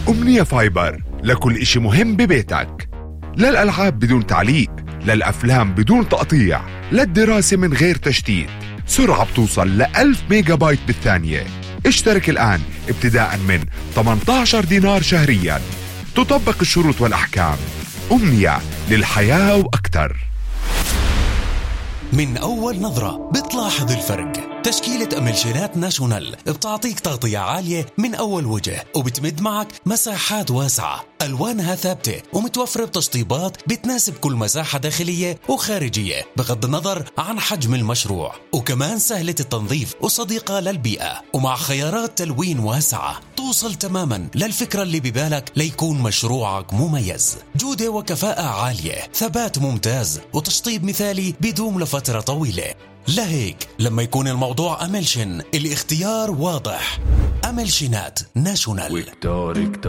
أمنية فايبر لكل إشي مهم ببيتك، للألعاب بدون تعليق، للأفلام بدون تقطيع، للدراسة من غير تشتيت. سرعة بتوصل ل1000 ميجا بايت بالثانية. اشترك الآن ابتداء من 18 دينار شهريا. تطبق الشروط والأحكام. أمنية للحياة وأكثر. من أول نظرة بتلاحظ الفرق. تشكيلة أملشينات ناشونال بتعطيك تغطية عالية من أول وجه، وبتمد معك مساحات واسعة، ألوانها ثابتة ومتوفرة بتشطيبات بتناسب كل مساحة داخلية وخارجية بغض النظر عن حجم المشروع، وكمان سهلة التنظيف وصديقة للبيئة، ومع خيارات تلوين واسعة توصل تماما للفكرة اللي ببالك ليكون مشروعك مميز. جودة وكفاءة عالية، ثبات ممتاز، وتشطيب مثالي بيدوم لفترة طويلة. لهيك لما يكون الموضوع أملشن الاختيار واضح. أملشينات ناشونال.